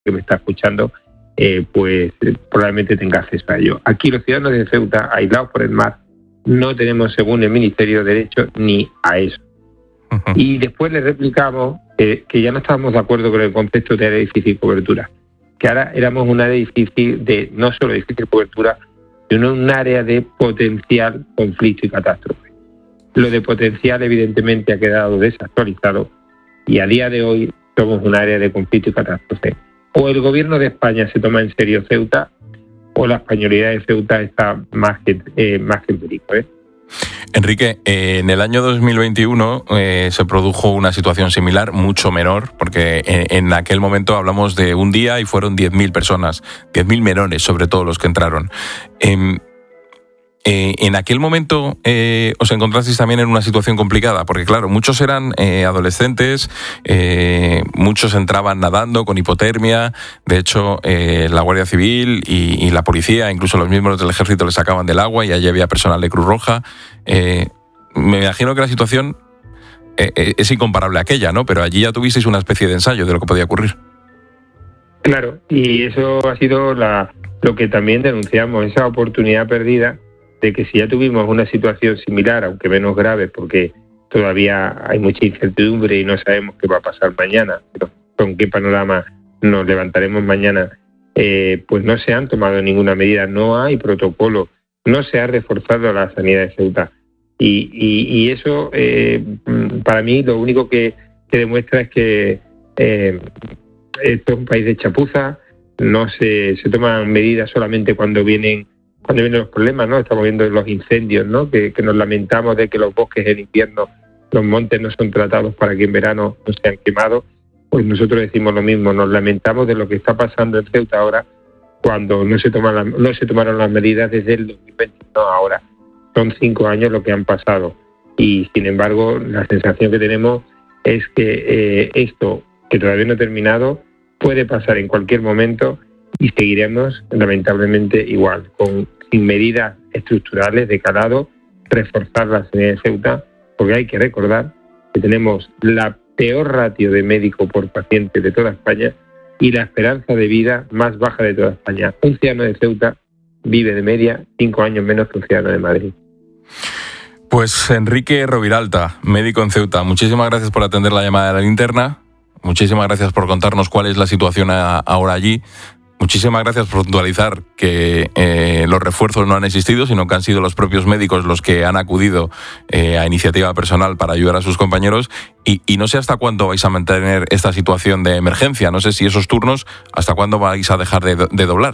que me está escuchando, pues probablemente tenga acceso a ello. Aquí los ciudadanos de Ceuta, aislados por el mar, no tenemos, según el Ministerio, derecho ni a eso. Uh-huh. Y después le replicamos que ya no estábamos de acuerdo con el concepto de área de difícil cobertura, que ahora éramos un área difícil de, no solo difícil cobertura, sino un área de potencial conflicto y catástrofe. Lo de potencial evidentemente ha quedado desactualizado y a día de hoy somos un área de conflicto y catástrofe. O el gobierno de España se toma en serio Ceuta, o la españolidad de Ceuta está más que en peligro. Enrique, en el año 2021 se produjo una situación similar, mucho menor, porque en aquel momento hablamos de un día y fueron 10.000 personas, 10.000 menores, sobre todo los que entraron. En aquel momento os encontrasteis también en una situación complicada, porque claro, muchos eran adolescentes, muchos entraban nadando con hipotermia. De hecho, la Guardia Civil y la policía, incluso los miembros del ejército, les sacaban del agua y allí había personal de Cruz Roja. Me imagino que la situación es incomparable a aquella, ¿no? Pero allí ya tuvisteis una especie de ensayo de lo que podía ocurrir. Claro, y eso ha sido lo que también denunciamos, esa oportunidad perdida de que si ya tuvimos una situación similar, aunque menos grave, porque todavía hay mucha incertidumbre y no sabemos qué va a pasar mañana, pero con qué panorama nos levantaremos mañana, pues no se han tomado ninguna medida, no hay protocolo, no se ha reforzado la sanidad de Ceuta. Y eso, para mí, lo único que demuestra es que esto es un país de chapuza, no se toman medidas solamente cuando vienen los problemas, ¿no? Estamos viendo los incendios, ¿no? Que nos lamentamos de que los bosques en invierno, los montes no son tratados para que en verano no sean quemados. Pues nosotros decimos lo mismo, nos lamentamos de lo que está pasando en Ceuta ahora, cuando no se tomaron las medidas desde el 2021 ahora. Son 5 años lo que han pasado y, sin embargo, la sensación que tenemos es que esto, que todavía no ha terminado, puede pasar en cualquier momento y seguiremos lamentablemente igual, sin medidas estructurales de calado, reforzar la sanidad de Ceuta, porque hay que recordar que tenemos la peor ratio de médico por paciente de toda España y la esperanza de vida más baja de toda España. Un ciudadano de Ceuta vive de media 5 años menos que un ciudadano de Madrid. Pues Enrique Roviralta, médico en Ceuta, muchísimas gracias por atender la llamada de la linterna, muchísimas gracias por contarnos cuál es la situación ahora allí. Muchísimas gracias por puntualizar que los refuerzos no han existido, sino que han sido los propios médicos los que han acudido a iniciativa personal para ayudar a sus compañeros. Y no sé hasta cuándo vais a mantener esta situación de emergencia. No sé si esos turnos, hasta cuándo vais a dejar de doblar.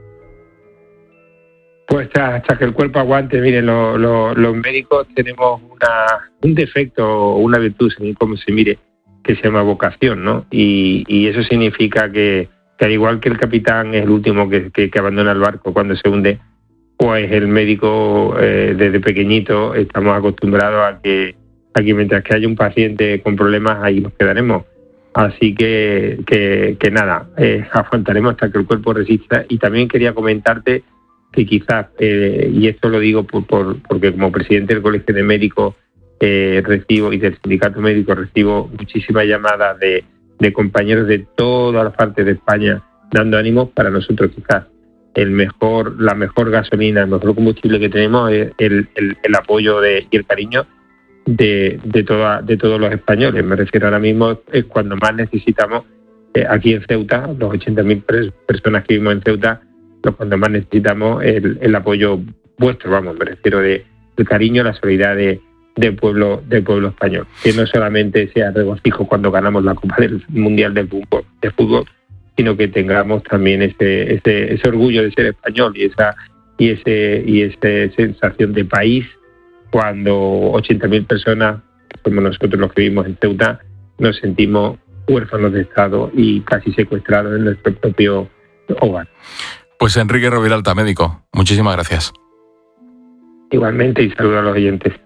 Pues hasta que el cuerpo aguante. Miren, los médicos tenemos un defecto, una virtud, según cómo se mire, que se llama vocación, ¿no? Y eso significa que al igual que el capitán es el último que abandona el barco cuando se hunde, pues el médico desde pequeñito estamos acostumbrados a que mientras que haya un paciente con problemas, ahí nos quedaremos. Así que nada, aguantaremos hasta que el cuerpo resista. Y también quería comentarte que quizás, y esto lo digo porque como presidente del Colegio de Médicos recibo, y del Sindicato Médico recibo muchísimas llamadas de compañeros de todas las partes de España dando ánimos. Para nosotros quizás la mejor gasolina, el mejor combustible que tenemos es el apoyo y el cariño de todos los españoles. Me refiero ahora mismo es cuando más necesitamos aquí en Ceuta, los 80.000 personas que vivimos en Ceuta, cuando más necesitamos el apoyo vuestro, me refiero del cariño, la solidaridad del pueblo español, que no solamente sea regocijo cuando ganamos la Copa del Mundial de fútbol, sino que tengamos también ese orgullo de ser español y esa sensación de país cuando 80.000 personas, como nosotros los que vivimos en Ceuta, nos sentimos huérfanos de Estado y casi secuestrados en nuestro propio hogar. Pues Enrique Roviralta, médico, muchísimas gracias. Igualmente, y saludos a los oyentes.